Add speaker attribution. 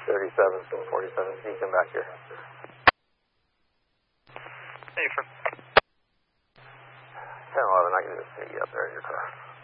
Speaker 1: 37, 47, can you come back here?
Speaker 2: Hey, from
Speaker 1: 10-11, I can just take you up there in your car.